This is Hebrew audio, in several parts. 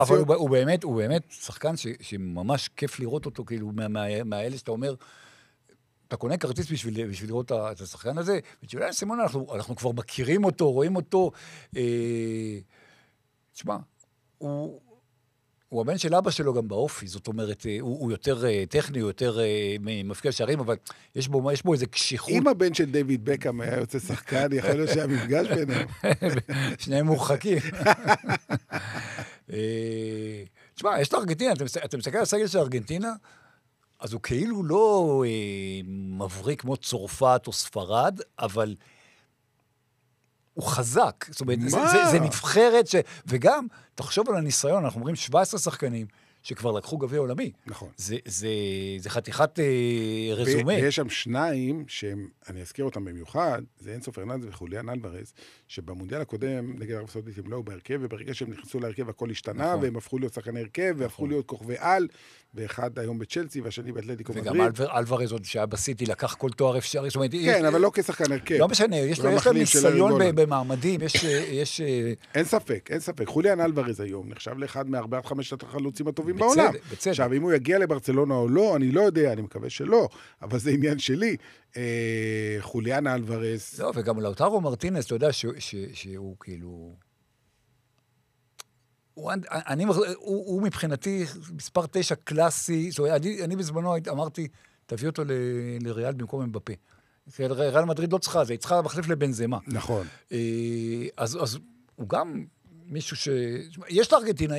אבל הוא באמת שחקן שממש כיף לראות אותו, כאילו, מהאלה שאתה אומר, אתה קונה כרטיס בשביל לראות את השחקן הזה, וג'וליאן סימון, אנחנו כבר מכירים אותו, רואים אותו, תשמע, הוא הבן של אבא שלו גם באופי, זאת אומרת, הוא יותר טכני, הוא יותר מפקיע שערים, אבל יש בו איזה קשיחות. אם הבן של דיוויד בקאם היה יוצא שחקן, יכול להיות שהמפגש ביניהם. שניהם מורחקים. תשמע, יש לארגנטינה, אתה מסתכל על הסגל של ארגנטינה, אז הוא כאילו לא מבריק כמו צרפת או ספרד, אבל הוא חזק. זאת אומרת, זה נבחרת וגם, תחשוב על הניסיון, אנחנו אומרים 17 שחקנים שכבר לקחו גביע עולמי. נכון. זה חתיכת רזומה. ויש שם שניים, שאני אזכיר אותם במיוחד, זה אינסו פרננדז וחוליאן אלוורז, שבמונדיאל הקודם, נגד ערב הסעודית הם לא היו בהרכב, וברגע שהם נכנסו להרכב הכל השתנה, והם הפכו להיות שחקני הרכב, והפכו להיות כוכבי על, ואחד היום בצ'לסי, והשני באתלטיקו מדריד. וגם אלוורז עוד שהיה בסיטי, לקח כל תואר אפשרי. כן, אבל לא כשחקן הרכב. לא משנה, יש לו ניסיון במעמדים, יש... אין ספק. חוליאן אלוורז היום נחשב לאחד מארבעת חמשת החלוצים הטובים בעולם. עכשיו, אם הוא יגיע לברצלונה או לא, אני לא יודע, אני מקווה שלא, אבל זה עניין שלי. חוליאן אלוורז... לא, וגם לאוטרו מרטינס, אתה יודע שהוא כאילו... הוא מבחינתי מספר 9 קלאסי, אני בזמנו אמרתי, תביא אותו לריאל במקום אמבפה. ריאל מדריד לא צריכה, זה צריכה מחליף לבנזמה. נכון. אז הוא גם מישהו יש לארגנטינה,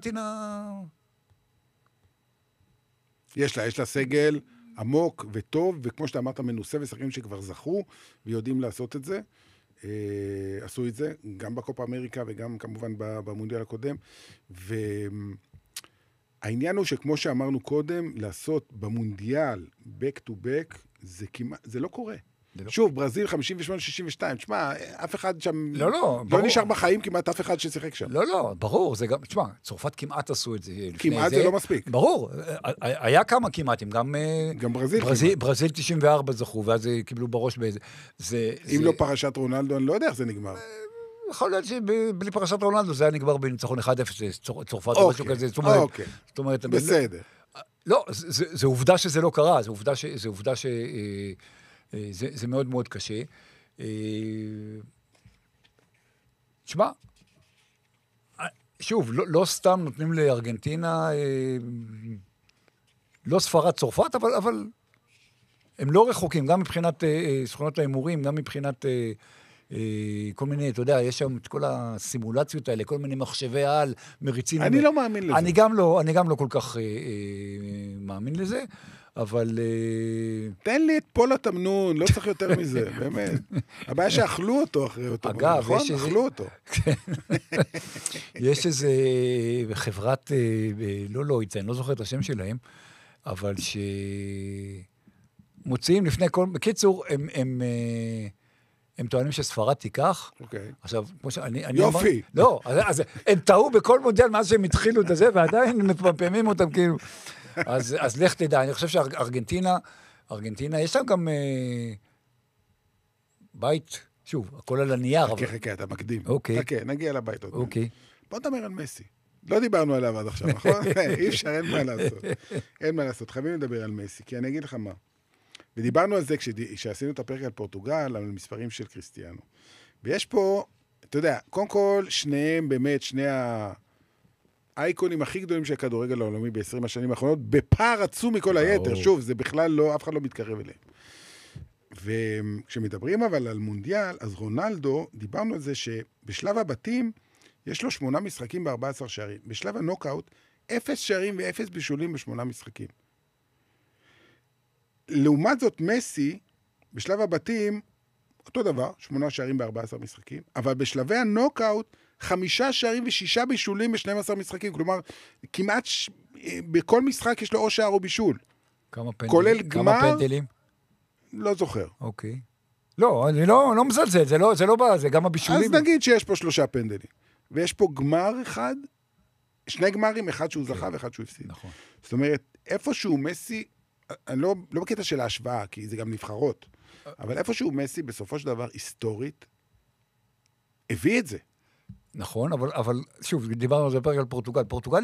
יש לה סגל עמוק וטוב, וכמו שאתה אמרת, מנוסה ושחקנים שכבר זכו, ויודעים לעשות את זה. עשו את זה, גם בקופה אמריקה וגם כמובן במונדיאל הקודם. והעניין הוא שכמו שאמרנו קודם, לעשות במונדיאל back to back, זה לא קורה. שוב, ברזיל 58-62, תשמע, אף אחד שם... לא נשאר בחיים כמעט אף אחד ששיחק שם. לא, ברור, זה גם, תשמע, צרפת כמעט עשו את זה. כמעט זה לא מספיק. ברור, היה כמה כמעטים, גם ברזיל. ברזיל 94 זכו, ואז קיבלו בראש באיזה... אם לא פרשת רונלדו, אני לא יודע איך זה נגמר. יכול להיות שבלי פרשת רונלדו זה היה נגמר בניצחון 1-0 צרפת או משהו כזה. זאת אומרת, בסדר. לא, זה עובדה שזה לא קרה, זה עובדה זה מאוד מאוד קשה. תשמע, שוב, לא סתם נותנים לארגנטינה, לא ספרד צרפת, אבל הם לא רחוקים, גם מבחינת סוכנות האימורים, גם מבחינת כל מיני, אתה יודע, יש שם את כל הסימולציות האלה, כל מיני מחשבי על, מריצים. אני לא מאמין לזה. אני גם לא כל כך מאמין לזה. אבל... תן לי את פול התמנון, לא צריך יותר מזה, באמת. הבעיה שאכלו אותו אחרי אותו. אגב, נכון? אכלו אותו. יש איזה חברת, לא, אני לא זוכר את השם שלהם, אבל שמוציאים לפני כל... בקיצור, הם טוענים שספרד תיקח. אוקיי. עכשיו, כמו שאני... יופי. לא, אז הם טעו בכל מונדיאל מאז שהם התחילו את זה, ועדיין מפמפמים אותם כאילו... אז לך תדע, אני חושב שארגנטינה, יש שם גם בית, שוב, הכל על הנייר. חכה, אתה מקדים. אוקיי. חכה, נגיע לבית עוד. אוקיי. בוא נדבר על מסי. לא דיברנו עליו עד עכשיו, נכון? אי אפשר, אין מה לעשות. אין מה לעשות, חייבים לדבר על מסי, כי אני אגיד לך מה. ודיברנו על זה כשעשינו את הפרק על פורטוגל, על מספרים של קריסטיאנו. ויש פה, אתה יודע, קודם כל, שניהם באמת, שני האייקונים הכי גדולים של הכדורגל העולמי ב-20 השנים האחרונות, בפער עצום מכל היתר. שוב, זה בכלל לא, אף אחד לא מתקרב אליהם. וכשמדברים אבל על מונדיאל, אז רונלדו, דיברנו על זה שבשלב הבתים, יש לו 8 משחקים ב-14 שערים. בשלב הנוקאוט, 0 שערים ו0 בישולים ב8 משחקים. לעומת זאת, מסי, בשלב הבתים, אותו דבר, 8 שערים ב14 משחקים, אבל בשלבי הנוקאוט, 5 שערים ו6 בישולים ב12 משחקים, כלומר, כמעט בכל משחק יש לו או שער או בישול. כמה פנדלים? לא זוכר. אוקיי. לא, אני לא מזלזל, זה לא בא, זה גם הבישולים. אז נגיד שיש פה 3 פנדלים. ויש פה גמר אחד, 2 גמרים, אחד שהוא זכה ואחד שהוא הפסיד. נכון. זאת אומרת, איפשהו מסי, אני לא בקטע של ההשוואה, כי זה גם נבחרות, אבל איפשהו מסי, בסופו של דבר, היסטורית, הביא את זה. נכון, אבל שוב, דיברנו על זה פרק על פורטוגל. פורטוגל